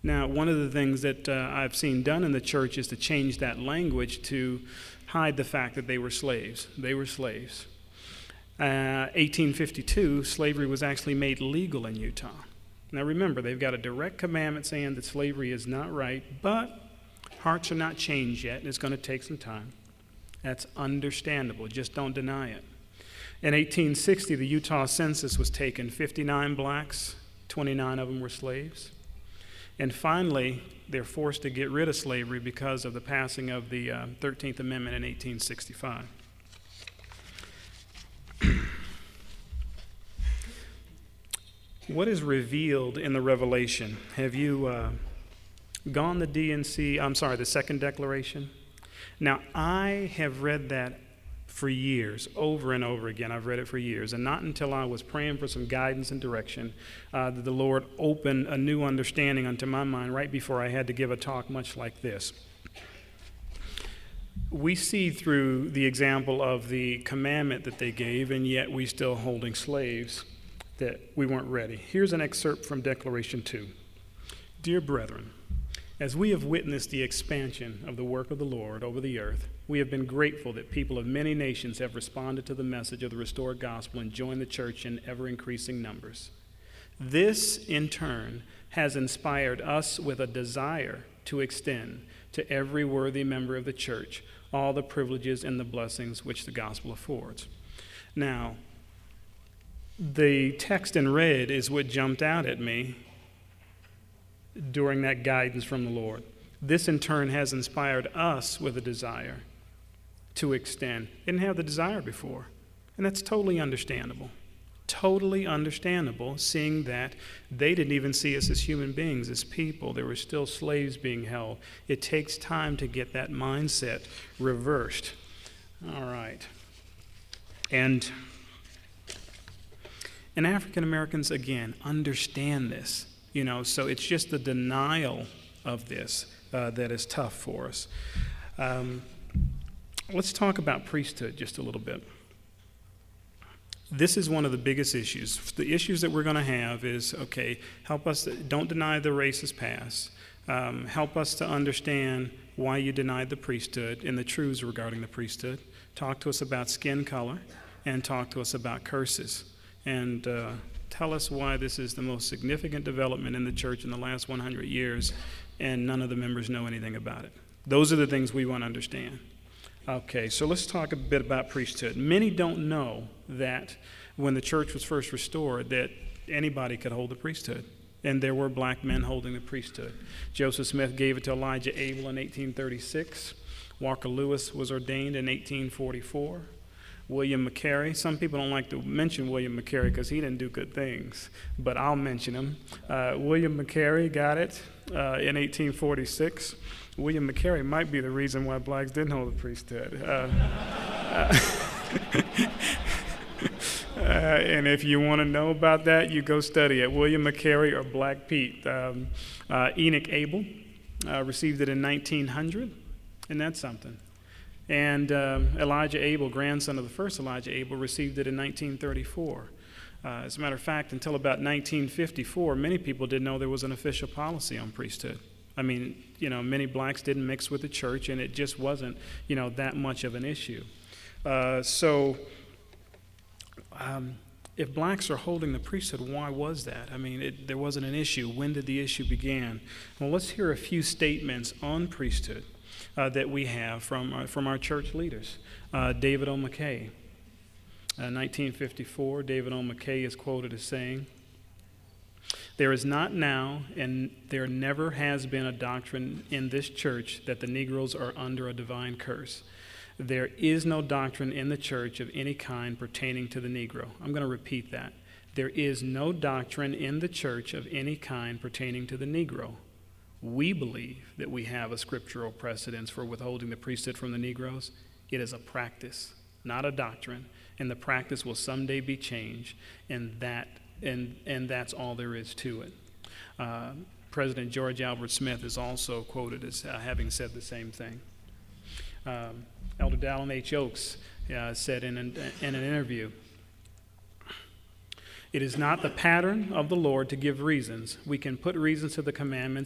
Now, one of the things that I've seen done in the church is to change that language to hide the fact that they were slaves. They were slaves. 1852, slavery was actually made legal in Utah. Now remember, they've got a direct commandment saying that slavery is not right, but hearts are not changed yet, and it's going to take some time. That's understandable. Just don't deny it. In 1860, the Utah census was taken. 59 blacks, 29 of them were slaves. And finally, they're forced to get rid of slavery because of the passing of the 13th Amendment in 1865. What is revealed in the Revelation? Have you gone the Second Declaration? Now, I have read that for years, over and over again. I've read it for years, and not until I was praying for some guidance and direction that the Lord opened a new understanding unto my mind right before I had to give a talk much like this. We see through the example of the commandment that they gave, and yet we still holding slaves, that we weren't ready. Here's an excerpt from Declaration 2. Dear brethren, as we have witnessed the expansion of the work of the Lord over the earth, we have been grateful that people of many nations have responded to the message of the restored gospel and joined the church in ever-increasing numbers. This, in turn, has inspired us with a desire to extend to every worthy member of the church all the privileges and the blessings which the gospel affords. Now, the text in red is what jumped out at me during that guidance from the Lord. This, in turn, has inspired us with a desire to extend. Didn't have the desire before, and that's totally understandable. Totally understandable, seeing that they didn't even see us as human beings, as people. There were still slaves being held. It takes time to get that mindset reversed. All right. And African Americans, again, understand this. So it's just the denial of this that is tough for us. Let's talk about priesthood just a little bit. This is one of the biggest issues. The issues that we're going to have is, help us, don't deny the racist past. Help us to understand why you denied the priesthood and the truths regarding the priesthood. Talk to us about skin color and talk to us about curses. And tell us why this is the most significant development in the church in the last 100 years and none of the members know anything about it. Those are the things we want to understand. Okay, so let's talk a bit about priesthood. Many don't know that when the church was first restored that anybody could hold the priesthood, and there were black men holding the priesthood. Joseph Smith gave it to Elijah Abel in 1836. Walker Lewis was ordained in 1844. William McCary, some people don't like to mention William McCary because he didn't do good things, but I'll mention him. William McCary got it in 1846. William McCary might be the reason why blacks didn't hold the priesthood. And if you want to know about that, you go study it. William McCary or Black Pete. Enoch Abel received it in 1900, and that's something. And Elijah Abel, grandson of the first Elijah Abel, received it in 1934. As a matter of fact, until about 1954, many people didn't know there was an official policy on priesthood. I mean, many blacks didn't mix with the church, and it just wasn't, that much of an issue. If blacks are holding the priesthood, why was that? I mean, there wasn't an issue. When did the issue begin? Well, let's hear a few statements on priesthood that we have from our church leaders. David O. McKay, 1954, David O. McKay is quoted as saying, "There is not now, and there never has been a doctrine in this church that the Negroes are under a divine curse. There is no doctrine in the church of any kind pertaining to the Negro." I'm going to repeat that. There is no doctrine in the church of any kind pertaining to the Negro. We believe that we have a scriptural precedence for withholding the priesthood from the Negroes. It is a practice, not a doctrine, and the practice will someday be changed, and that's all there is to it. President George Albert Smith is also quoted as having said the same thing. Elder Dallin H. Oaks said in an interview, "It is not the pattern of the Lord to give reasons. We can put reasons to the commandments